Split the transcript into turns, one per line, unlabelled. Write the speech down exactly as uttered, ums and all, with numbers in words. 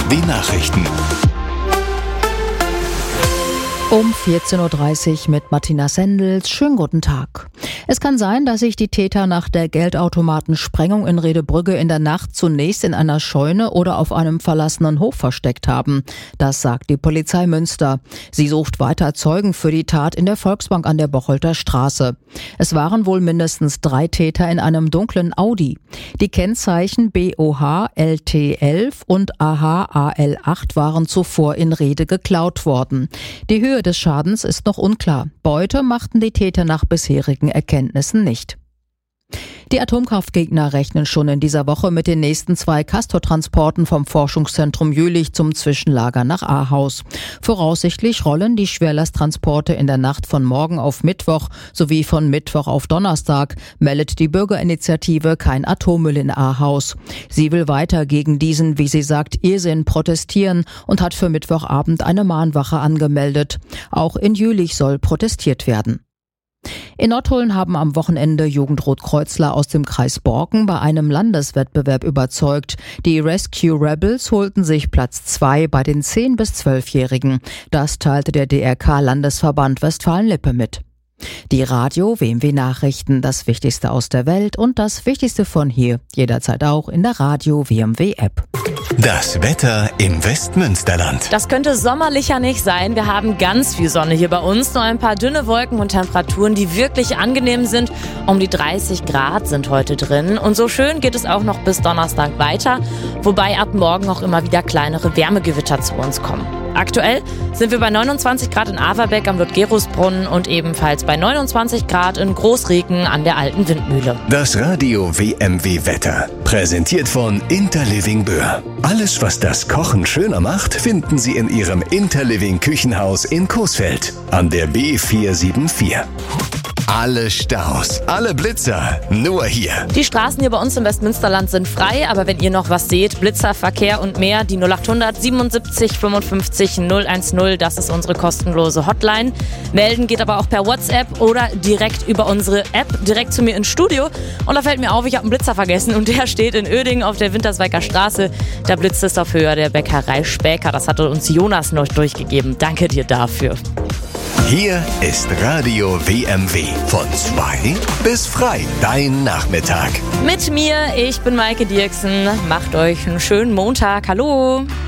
W Nachrichten.
Um vierzehn Uhr dreißig mit Martina Sendels. Schönen guten Tag. Es kann sein, dass sich die Täter nach der Geldautomatensprengung in Rehdebrügge in der Nacht zunächst in einer Scheune oder auf einem verlassenen Hof versteckt haben. Das sagt die Polizei Münster. Sie sucht weiter Zeugen für die Tat in der Volksbank an der Bocholter Straße. Es waren wohl mindestens drei Täter in einem dunklen Audi. Die Kennzeichen B O H L T elf und A H A L acht waren zuvor in Rehde geklaut worden. Die Höhe des Schadens ist noch unklar. Beute machten die Täter nach bisherigen Erkenntnissen nicht. Die Atomkraftgegner rechnen schon in dieser Woche mit den nächsten zwei Castor-Transporten vom Forschungszentrum Jülich zum Zwischenlager nach Ahaus. Voraussichtlich rollen die Schwerlasttransporte in der Nacht von morgen auf Mittwoch sowie von Mittwoch auf Donnerstag, meldet die Bürgerinitiative Kein Atommüll in Ahaus. Sie will weiter gegen diesen, wie sie sagt, Irrsinn protestieren und hat für Mittwochabend eine Mahnwache angemeldet. Auch in Jülich soll protestiert werden. In Nottuln haben am Wochenende Jugendrotkreuzler aus dem Kreis Borken bei einem Landeswettbewerb überzeugt. Die Rescue Rebels holten sich Platz zwei bei den zehn- bis zwölfjährigen. Das teilte der D R K-Landesverband Westfalen-Lippe mit. Die Radio W M W Nachrichten, das Wichtigste aus der Welt und das Wichtigste von hier, jederzeit auch in der Radio W M W App.
Das Wetter im Westmünsterland.
Das könnte sommerlicher nicht sein. Wir haben ganz viel Sonne hier bei uns. Nur ein paar dünne Wolken und Temperaturen, die wirklich angenehm sind. Um die dreißig Grad sind heute drin. Und so schön geht es auch noch bis Donnerstag weiter. Wobei ab morgen auch immer wieder kleinere Wärmegewitter zu uns kommen. Aktuell sind wir bei neunundzwanzig Grad in Averbeck am Ludgerusbrunnen und ebenfalls bei neunundzwanzig Grad in Großreken an der alten Windmühle.
Das Radio W M W Wetter. Präsentiert von Interliving Böhr. Alles, was das Kochen schöner macht, finden Sie in Ihrem Interliving Küchenhaus in Coesfeld an der B vier sieben vier. Alle Staus, alle Blitzer, nur hier.
Die Straßen hier bei uns im Westmünsterland sind frei, aber wenn ihr noch was seht, Blitzer, Verkehr und mehr, die null achthundert siebenundsiebzig fünfundfünfzig null eins null, das ist unsere kostenlose Hotline. Melden geht aber auch per WhatsApp oder direkt über unsere App, direkt zu mir ins Studio. Und da fällt mir auf, ich habe einen Blitzer vergessen und der steht in Uerdingen auf der Wintersweiker Straße. Der Blitz ist auf Höhe der Bäckerei Späker, das hatte uns Jonas noch durchgegeben. Danke dir dafür.
Hier ist Radio W M W. Von zwei bis frei, dein Nachmittag.
Mit mir, ich bin Maike Dirksen. Macht euch einen schönen Montag. Hallo.